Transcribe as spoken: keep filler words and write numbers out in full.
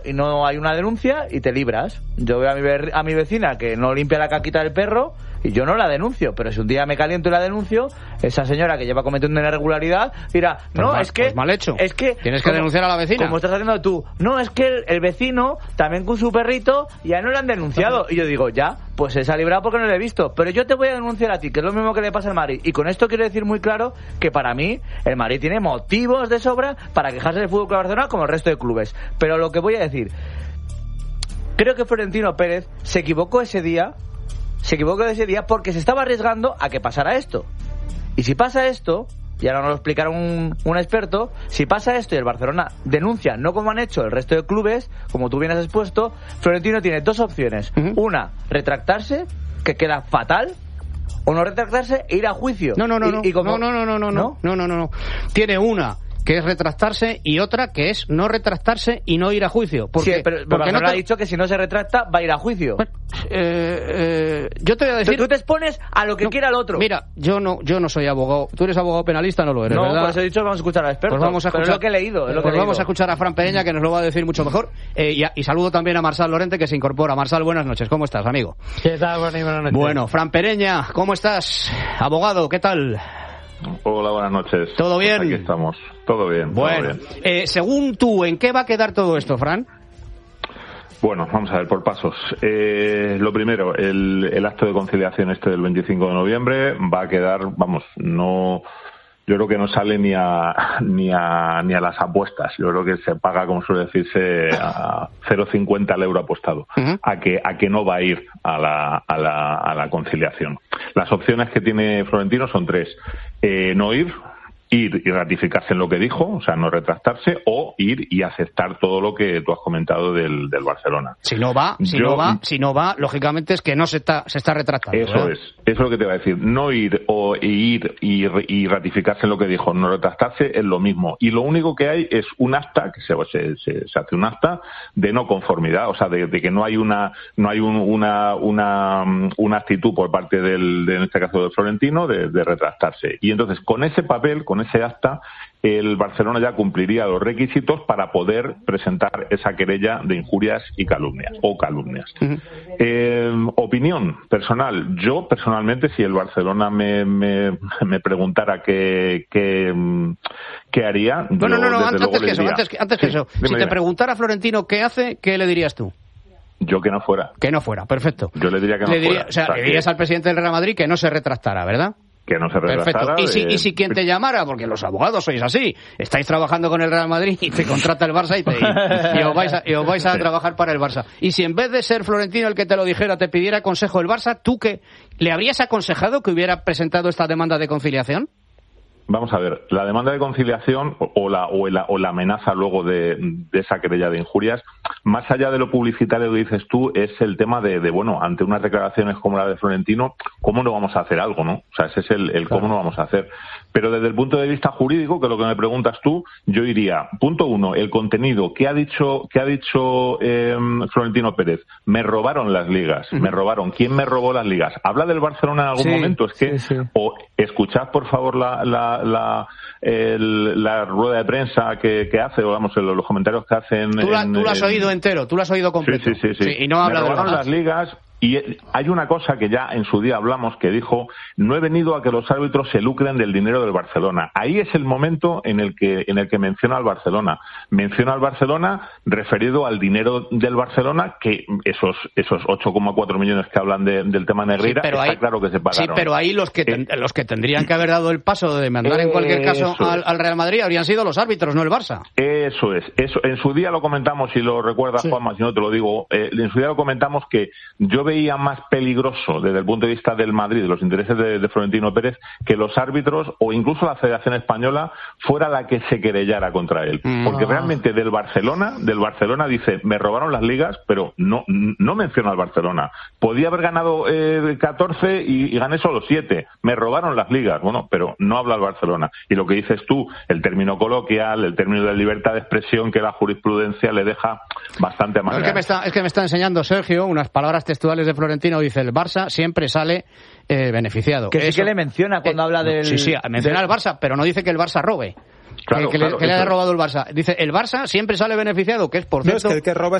y no hay una denuncia y te libras. Yo veo a mi, ver, a mi vecina que no limpia la caquita del perro y yo no la denuncio, pero si un día me caliento y la denuncio, esa señora que lleva cometiendo una irregularidad dirá, no, pues mal, es que pues mal hecho. Es que tienes que como, denunciar a la vecina. Como estás haciendo tú. No, es que el, el vecino también con su perrito ya no le han denunciado. Y yo digo, ya, pues se ha librado porque no lo he visto, pero yo te voy a denunciar a ti, que es lo mismo que le pasa al Madrid. Y con esto quiero decir muy claro que para mí el Madrid tiene motivos de sobra para quejarse del Fútbol Club Barcelona como el resto de clubes. Pero lo que voy a decir, creo que Florentino Pérez se equivocó ese día, se equivocó ese día porque se estaba arriesgando a que pasara esto. Y si pasa esto, y ahora nos lo explicará un, un experto, si pasa esto y el Barcelona denuncia, no como han hecho el resto de clubes, como tú bien has expuesto, Florentino tiene dos opciones. Uh-huh. Una, retractarse, que queda fatal, o no retractarse e ir a juicio. No, no, no, y, no. Y como... no, no, no, no, no, no, no, no, no, no. Tiene una que es retractarse y otra que es no retractarse y no ir a juicio. Porque, sí, pero, pero porque no te... te... ha dicho que si no se retracta va a ir a juicio. Bueno, eh, eh, yo te voy a decir... Tú te expones a lo que no, quiera el otro. Mira, yo no yo no soy abogado. Tú eres abogado penalista, no lo eres, no, ¿verdad? No, por eso he dicho que vamos a escuchar al experto. Pues vamos a escuchar, pero es lo que he leído. Es lo pues que he vamos leído. a escuchar a Fran Pereña, que nos lo va a decir mucho mejor. Eh, y, a, y saludo también a Marsal Lorente, que se incorpora. Marsal, buenas noches. ¿Cómo estás, amigo? ¿Qué tal? Buenas noches. Bueno, Fran Pereña, ¿cómo estás? Abogado, ¿qué tal? Hola, buenas noches. ¿Todo bien? Pues aquí estamos. Todo bien. Bueno, todo bien. Eh, según tú, ¿en qué va a quedar todo esto, Fran? Bueno, vamos a ver, por pasos. Eh, lo primero, el, el acto de conciliación este del veinticinco de noviembre va a quedar, vamos, no... Yo creo que no sale ni a ni a ni a las apuestas. Yo creo que se paga, como suele decirse, a cero coma cincuenta el euro apostado. Uh-huh. A que a que no va a ir a la a la a la conciliación. Las opciones que tiene Florentino son tres: eh, no ir, ir y ratificarse en lo que dijo, o sea, no retractarse, o ir y aceptar todo lo que tú has comentado del, del Barcelona. Si no va, si Yo, no va, si no va, lógicamente es que no se está se está retractando. Eso ¿verdad? es, eso es lo que te va a decir. No ir o ir y, y ratificarse en lo que dijo, no retractarse, es lo mismo. Y lo único que hay es un acta, que se, se, se, se hace un acta de no conformidad, o sea, de, de que no hay una no hay un, una, una una actitud por parte del, de, en este caso del Florentino, de, de retractarse. Y entonces, con ese papel, con ese acta, el Barcelona ya cumpliría los requisitos para poder presentar esa querella de injurias y calumnias o calumnias. Uh-huh. Eh, opinión personal. Yo personalmente, si el Barcelona me, me, me preguntara qué, qué, qué haría, no, yo, no, no, no desde antes, luego que le eso, diría, antes que antes que sí, eso. dime, Si te dime. preguntara Florentino qué hace, ¿qué le dirías tú? Yo que no fuera. Que no fuera, perfecto. Yo le diría que no le diría, fuera. O sea, o sea le dirías que... al presidente del Real Madrid que no se retractara, ¿verdad? Que no se retractara. Perfecto. ¿Y si, eh... y si quien te llamara, porque los abogados sois así, estáis trabajando con el Real Madrid y te contrata el Barça y, te, y, y os vais, a, y os vais a sí. trabajar para el Barça. Y si en vez de ser Florentino el que te lo dijera, te pidiera consejo el Barça, ¿tú qué? ¿Le habrías aconsejado que hubiera presentado esta demanda de conciliación? Vamos a ver, la demanda de conciliación o la, o la, o la amenaza luego de, de esa querella de injurias, más allá de lo publicitario que dices tú, es el tema de, de, bueno, ante unas declaraciones como la de Florentino, ¿cómo no vamos a hacer algo, no? O sea, ese es el, el cómo no vamos a hacer. Pero desde el punto de vista jurídico, que es lo que me preguntas tú, yo iría, punto uno, el contenido. ¿Qué ha dicho, qué ha dicho eh, Florentino Pérez? Me robaron las ligas, uh-huh. me robaron. ¿Quién me robó las ligas? ¿Habla del Barcelona en algún sí, momento? Es que, sí, sí. o escuchad por favor la, la La, el, la rueda de prensa que, que hace, o vamos, los comentarios que hacen. Tú, la, en, tú lo has en... oído entero, tú lo has oído completo. Sí, sí, sí. sí. sí y no habla Me robaron de las ligas. Y hay una cosa que ya en su día hablamos, que dijo, no he venido a que los árbitros se lucren del dinero del Barcelona. Ahí es el momento en el que en el que menciona al Barcelona. Menciona al Barcelona referido al dinero del Barcelona, que esos esos ocho coma cuatro millones que hablan de, del tema Negreira, sí, está ahí, claro que se pagaron. Sí, pero ahí los que ten, eh, los que tendrían que haber dado el paso de demandar eh, en cualquier caso al, al Real Madrid habrían sido los árbitros, no el Barça. Eso es. Eso, en su día lo comentamos, y lo recuerdas, sí. Juanma, si no te lo digo, eh, en su día lo comentamos que yo veía más peligroso desde el punto de vista del Madrid, de los intereses de, de Florentino Pérez, que los árbitros o incluso la Federación Española fuera la que se querellara contra él. Porque realmente del Barcelona, del Barcelona dice, me robaron las ligas, pero no no menciona al Barcelona. Podía haber ganado eh, catorce y, y gané solo siete. Me robaron las ligas. Bueno, pero no habla al Barcelona. Y lo que dices tú, el término coloquial, el término de libertad de expresión que la jurisprudencia le deja bastante más. No, es, que me está, es que me está enseñando Sergio unas palabras textuales de Florentino. Dice, el Barça siempre sale eh, beneficiado. Que Eso, sí que le menciona cuando eh, habla del... Sí, sí, menciona al Barça, pero no dice que el Barça robe. Claro, que, que claro, le, que le haya eso. robado el Barça. Dice, el Barça siempre sale beneficiado, que es por No, cierto... es que el que roba